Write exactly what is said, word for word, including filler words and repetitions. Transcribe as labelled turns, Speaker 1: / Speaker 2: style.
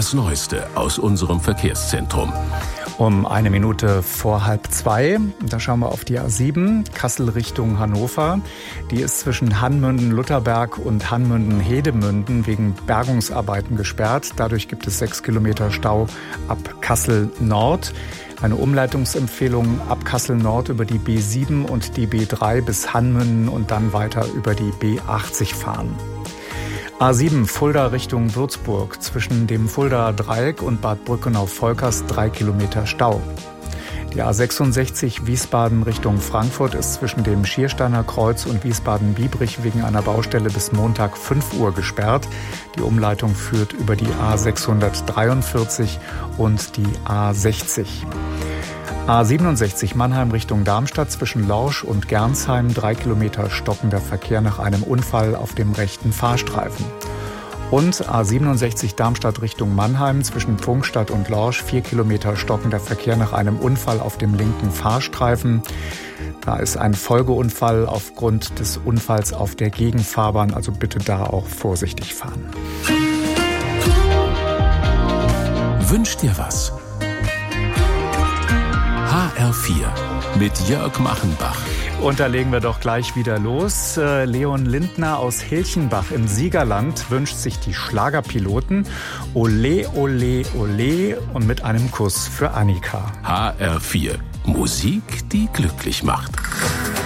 Speaker 1: Das Neueste aus unserem Verkehrszentrum.
Speaker 2: Um eine Minute vor halb zwei, da schauen wir auf die A sieben, Kassel Richtung Hannover. Die ist zwischen Hanmünden-Lutherberg und Hanmünden-Hedemünden wegen Bergungsarbeiten gesperrt. Dadurch gibt es sechs Kilometer Stau ab Kassel Nord. Eine Umleitungsempfehlung ab Kassel Nord über die B sieben und die B drei bis Hanmünden und dann weiter über die B achtzig fahren. A sieben Fulda Richtung Würzburg, zwischen dem Fuldaer Dreieck und Bad Brückenau-Volkers drei Kilometer Stau. Die A sechsundsechzig Wiesbaden Richtung Frankfurt ist zwischen dem Schiersteiner Kreuz und Wiesbaden-Biebrich wegen einer Baustelle bis Montag fünf Uhr gesperrt. Die Umleitung führt über die A sechshundertdreiundvierzig und die A sechzig. A siebenundsechzig Mannheim Richtung Darmstadt zwischen Lorsch und Gernsheim, drei Kilometer stockender Verkehr nach einem Unfall auf dem rechten Fahrstreifen. Und A siebenundsechzig Darmstadt Richtung Mannheim zwischen Pfungstadt und Lorsch, vier Kilometer stockender Verkehr nach einem Unfall auf dem linken Fahrstreifen. Da ist ein Folgeunfall aufgrund des Unfalls auf der Gegenfahrbahn, also bitte da auch vorsichtig fahren.
Speaker 1: Wünsch dir was? H R vier mit Jörg Machenbach.
Speaker 2: Und da legen wir doch gleich wieder los. Leon Lindner aus Hilchenbach im Siegerland wünscht sich die Schlagerpiloten Ole, Ole, Ole und mit einem Kuss für Annika.
Speaker 1: H R vier. Musik, die glücklich macht.